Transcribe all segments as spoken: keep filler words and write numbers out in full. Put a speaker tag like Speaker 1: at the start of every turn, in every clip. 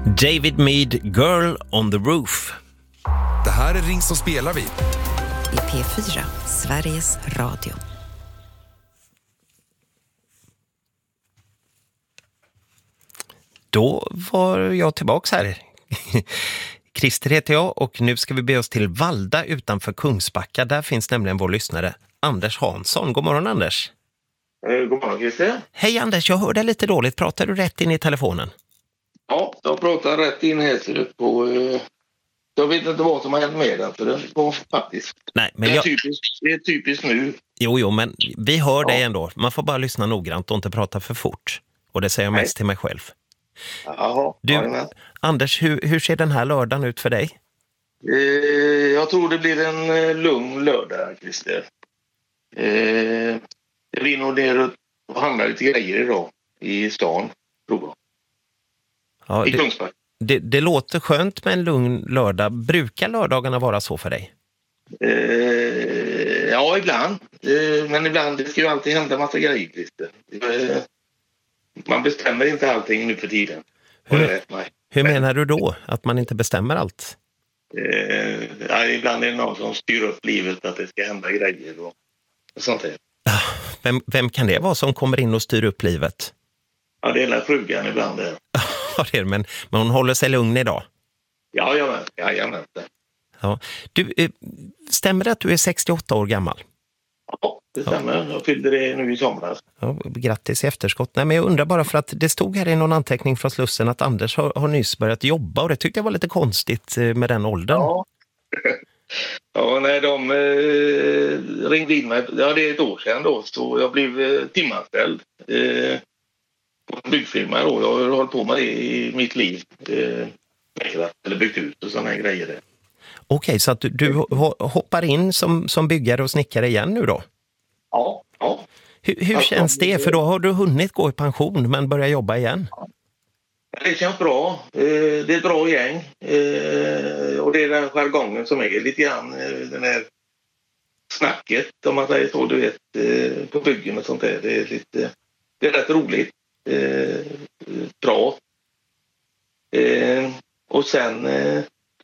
Speaker 1: David Mead, Girl on the Roof.
Speaker 2: Det här är Ring så spelar vi.
Speaker 3: I P fyra, Sveriges Radio.
Speaker 1: Då var jag tillbaks här. Christer heter jag och nu ska vi be oss till Valda utanför Kungsbacka. Där finns nämligen vår lyssnare Anders Hansson. God morgon Anders.
Speaker 4: Eh, god morgon Christer.
Speaker 1: Hej Anders, jag hör dig lite dåligt. Pratar du rätt in i telefonen?
Speaker 4: Ja, jag pratar rätt in här på... Eh, jag vet inte vad som har hänt med den, för den var faktiskt...
Speaker 1: Nej, men
Speaker 4: det, är
Speaker 1: jag...
Speaker 4: typiskt, det är typiskt nu.
Speaker 1: Jo, jo, men vi hör
Speaker 4: Ja.
Speaker 1: dig ändå. Man får bara lyssna noggrant och inte prata för fort. Och det säger jag
Speaker 4: Nej.
Speaker 1: mest till mig själv.
Speaker 4: Jaha,
Speaker 1: Du,
Speaker 4: ja,
Speaker 1: Anders, hur, hur ser den här lördagen ut för dig?
Speaker 4: eh, jag tror det blir en eh, lugn lördag, Christer. Eh, jag blir nog ner och handlar lite grejer idag i stan, tror jag.
Speaker 1: Ja,
Speaker 4: I
Speaker 1: det,
Speaker 4: Kungsbacka.
Speaker 1: det, det låter skönt med en lugn lördag. Brukar lördagarna vara så för dig?
Speaker 4: Eh, ja, ibland. Eh, men ibland, det ska ju alltid hända massa grejer, Christer. Eh, man bestämmer inte allting nu för tiden.
Speaker 1: Hur,
Speaker 4: Det vet man.
Speaker 1: hur
Speaker 4: Men-
Speaker 1: menar du då? Att man inte bestämmer allt?
Speaker 4: Eh, ja, ibland är det någon som styr upp livet att det ska hända grejer och, och sånt där.
Speaker 1: Vem, vem kan det vara som kommer in och styr upp livet?
Speaker 4: Ja, det är hela frugan ibland. Där.
Speaker 1: Ja, det är det, men, men hon håller sig lugn idag.
Speaker 4: Ja, jag vet. Ja, jag vet det.
Speaker 1: Ja. Du, eh, stämmer det att du är sextioåtta år gammal?
Speaker 4: Ja, det stämmer. Jag fyllde det nu i somras.
Speaker 1: Ja, grattis i efterskott. Nej, men jag undrar bara för att det stod här i någon anteckning från Slussen att Anders har, har nyss börjat jobba och det tyckte jag var lite konstigt eh, med den åldern.
Speaker 4: Ja. Ja, när de eh, ringde in mig, ja, det är ett år sedan då, så jag blev eh, timanställd eh, på en byggfirma då. Jag har hållit på med det i mitt liv. Eh, eller byggt ut och sådana här grejer där.
Speaker 1: Okej, så att du, du ho- hoppar in som, som byggare och snickare igen nu då?
Speaker 4: Ja, ja.
Speaker 1: Hur, hur
Speaker 4: Alltså,
Speaker 1: känns det? För då har du hunnit gå i pension men börja jobba igen.
Speaker 4: Det känns bra. Eh, Det är ett bra gäng. Eh, Och det är den jargongen som är lite grann eh, den här snacket, om man säger så, du vet, eh, på byggen och sånt där. Det är lite, det är rätt roligt. Eh, Bra. Eh, Och sen eh,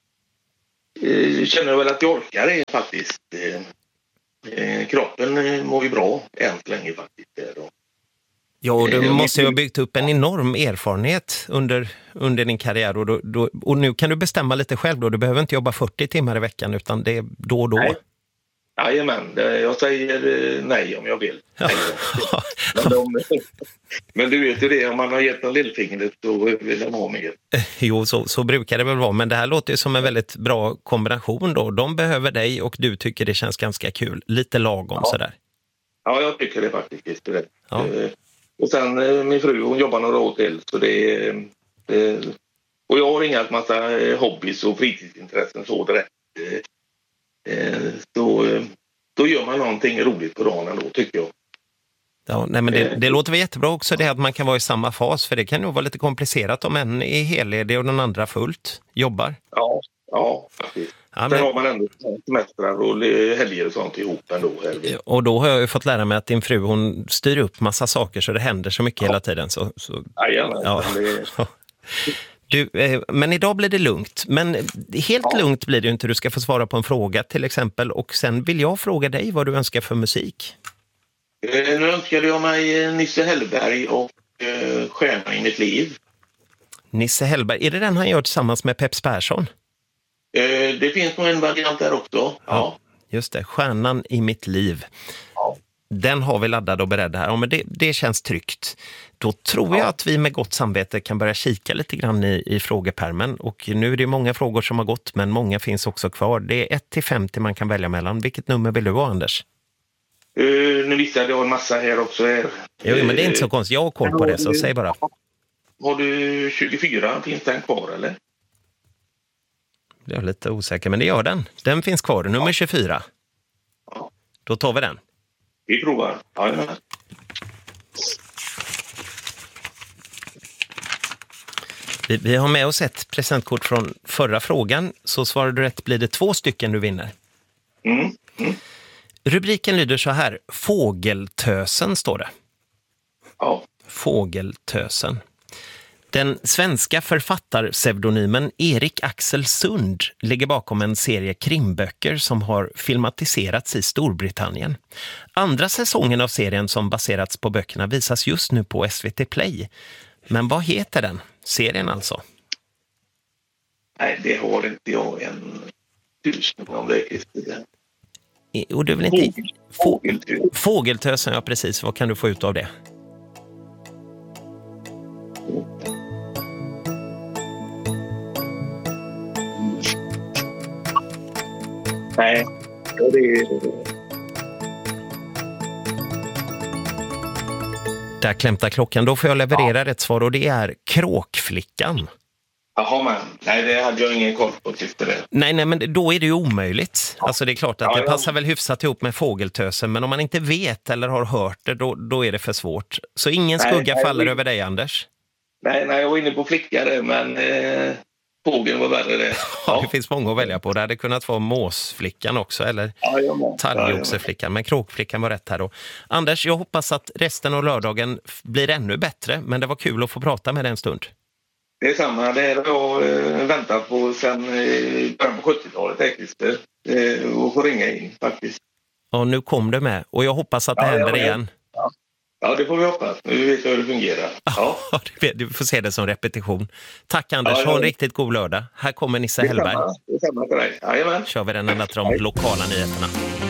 Speaker 4: eh, känner jag väl att jag orkar det faktiskt. Eh, eh, Kroppen eh, mår ju bra än så länge faktiskt. eh, då.
Speaker 1: Ja, och du
Speaker 4: Eh,
Speaker 1: måste ju ha
Speaker 4: mitt-
Speaker 1: byggt upp en enorm erfarenhet under, under din karriär. Och, då, då, och nu kan du bestämma lite själv då. Du behöver inte jobba fyrtio timmar i veckan utan det är då och då.
Speaker 4: Nej. Jajamän, det- jag säger eh, nej om jag vill.
Speaker 1: Ja.
Speaker 4: Men, de, men du vet ju det, om man har gett en lillfingret då vill de ha mer.
Speaker 1: Jo, så, så brukar det väl vara. Men det här låter ju som en väldigt bra kombination då. De behöver dig och du tycker det känns ganska kul. Lite lagom
Speaker 4: Ja.
Speaker 1: sådär.
Speaker 4: Ja, jag tycker det faktiskt. Just det.
Speaker 1: Ja.
Speaker 4: Eh, Och sen eh, min fru, hon jobbar några år till. Så det är, eh, och jag har inga massa eh, hobbys och fritidsintressen så direkt. Eh, eh, Så eh, då gör man någonting roligt på dagen ändå, tycker jag.
Speaker 1: Ja, nej, men det, det låter väl jättebra också det att man kan vara i samma fas. För det kan nog vara lite komplicerat om en är helledig och den andra fullt jobbar.
Speaker 4: Ja, ja faktiskt.
Speaker 1: Ja,
Speaker 4: Sen
Speaker 1: men,
Speaker 4: har man ändå semestrar och le- helger och sånt ihop ändå. Här.
Speaker 1: och då har jag ju fått lära mig att din fru hon styr upp massa saker så det händer så mycket
Speaker 4: Ja.
Speaker 1: hela tiden. Så, så,
Speaker 4: Jajamän,
Speaker 1: ja.
Speaker 4: det-
Speaker 1: Du, eh, men idag blir det lugnt. Men helt
Speaker 4: Ja.
Speaker 1: lugnt blir det ju inte. Du ska få svara på en fråga till exempel. Och sen vill jag fråga dig vad du önskar för musik.
Speaker 4: Eh, Nu önskade jag mig eh, Nisse Hellberg och eh, Stjärna i mitt liv.
Speaker 1: Nisse Hellberg, är det den han gör tillsammans med Peps Persson?
Speaker 4: Eh, Det finns nog en variant där också. Ja.
Speaker 1: Just det, Stjärnan i mitt liv.
Speaker 4: Ja.
Speaker 1: Den har vi laddad och beredd här. Ja, men det, det känns tryggt. Då tror
Speaker 4: Ja.
Speaker 1: jag att vi med gott samvete kan börja kika lite grann i, i frågepärmen. Och nu är det många frågor som har gått, men många finns också kvar. Det är ett till femtio man kan välja mellan. Vilket nummer vill du ha, Anders?
Speaker 4: Eh, Nu visste jag en massa här också. Här.
Speaker 1: Jo, men det är inte så konstigt. Jag har koll på det, så säg bara.
Speaker 4: Har du tjugofyra? Finns den kvar eller?
Speaker 1: Jag är lite osäker, men det gör den. Den finns kvar, nummer tjugofyra.
Speaker 4: Ja.
Speaker 1: Då tar vi den.
Speaker 4: Vi provar. Ja, ja.
Speaker 1: Vi, vi har med oss ett presentkort från förra frågan. Så svarar du rätt blir det två stycken du vinner.
Speaker 4: Mm. Mm.
Speaker 1: Rubriken lyder så här. Fågeltösen står det.
Speaker 4: Ja.
Speaker 1: Fågeltösen. Den svenska författarpseudonymen Erik Axel Sund ligger bakom en serie krimböcker som har filmatiserats i Storbritannien. Andra säsongen av serien som baserats på böckerna visas just nu på S V T Play. Men vad heter den? Serien alltså?
Speaker 4: Nej, det har inte jag en tusen om det, Christer.
Speaker 1: Och du vill inte...
Speaker 4: Fågeltösen.
Speaker 1: Fågeltösen, ja precis. Vad kan du få ut av det?
Speaker 4: Nej, det är...
Speaker 1: Där klämtar klockan. Då får jag leverera ja. rätt svar och det är Kråkflickan.
Speaker 4: Jaha, men nej, det hade jag ingen koll på, tyckte det.
Speaker 1: Nej, nej, men då är det ju omöjligt. Ja. Alltså det är klart att ja, det
Speaker 4: ja.
Speaker 1: passar väl hyfsat ihop med Fågeltösen, men om man inte vet eller har hört det, då, då är det för svårt. Så ingen skugga nej, faller nej, över dig, Anders.
Speaker 4: Nej, nej, jag var inne på flickare, men eh, fågeln var värre det. Ja.
Speaker 1: Ja, det finns många att välja på. Det hade kunnat vara måsflickan också, eller
Speaker 4: ja,
Speaker 1: talgoxeflickan, men kråkflickan var rätt här då. Anders, jag hoppas att resten av lördagen blir ännu bättre, men det var kul att få prata med dig en stund.
Speaker 4: Det är samma, det har jag äh, väntat på sedan äh, början på sjuttiotalet, Christer. Äh, och få ringa in faktiskt.
Speaker 1: Ja, nu kom du med. Och jag hoppas att det ja, händer igen.
Speaker 4: Ja. ja, det får vi hoppas. Nu vet jag hur det fungerar. Ja.
Speaker 1: Ja, du får se det som repetition. Tack Anders, ja, ja. Ha en riktigt god lördag. Här kommer Nisse Hellberg.
Speaker 4: Det är samma för dig. Jajamän.
Speaker 1: Kör vi den ända till de lokala nyheterna.